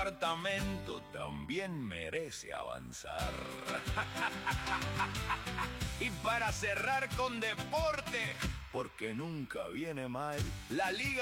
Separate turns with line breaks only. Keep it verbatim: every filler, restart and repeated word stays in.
departamento también merece avanzar. Y para cerrar con deporte, porque nunca viene mal, la Liga